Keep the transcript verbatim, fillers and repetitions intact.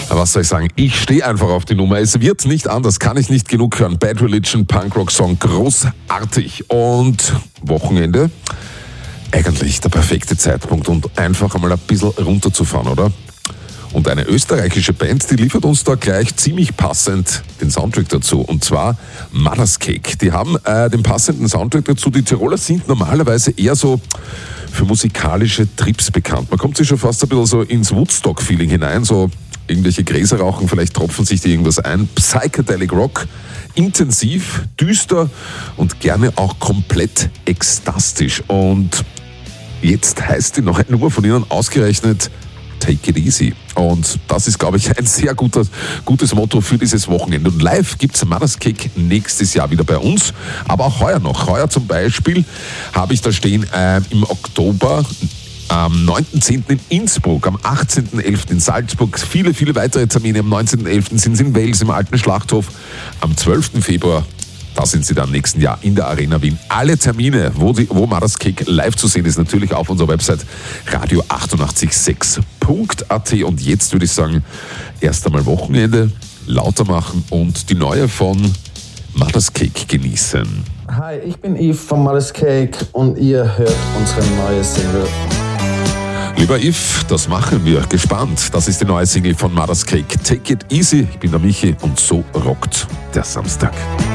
Was soll ich sagen? Ich stehe einfach auf die Nummer. Es wird nicht anders, kann ich nicht genug hören. Bad Religion, Punkrock-Song, großartig. Und Wochenende, eigentlich der perfekte Zeitpunkt, um einfach einmal ein bisschen runterzufahren, oder? Und eine österreichische Band, die liefert uns da gleich ziemlich passend den Soundtrack dazu. Und zwar Mother's Cake. Die haben äh, den passenden Soundtrack dazu. Die Tiroler sind normalerweise eher so für musikalische Trips bekannt. Man kommt sich schon fast ein bisschen so ins Woodstock-Feeling hinein, so irgendwelche Gräser rauchen, vielleicht tropfen sich dir irgendwas ein. Psychedelic Rock, intensiv, düster und gerne auch komplett ekstastisch. Und jetzt heißt die neue Nummer von ihnen ausgerechnet Take It Easy. Und das ist, glaube ich, ein sehr guter, gutes Motto für dieses Wochenende. Und live gibt es Mother's Cake nächstes Jahr wieder bei uns, aber auch heuer noch. Heuer zum Beispiel habe ich da stehen äh, im Oktober, am neunten zehnten in Innsbruck, am achtzehnten elften in Salzburg, viele, viele weitere Termine. Am neunzehnten elften sind sie in Wels im Alten Schlachthof. Am zwölften Februar, da sind sie dann im nächsten Jahr in der Arena Wien. Alle Termine, wo, die, wo Mother's Cake live zu sehen ist, natürlich auf unserer Website radio achtundachtzig Komma sechs Punkt a t. Und jetzt würde ich sagen, erst einmal Wochenende, lauter machen und die neue von Mother's Cake genießen. Hi, ich bin Yves von Mother's Cake und ihr hört unsere neue Single. Lieber Yves, das machen wir. Gespannt. Das ist die neue Single von Mother's Cake. Take It Easy. Ich bin der Michi und so rockt der Samstag.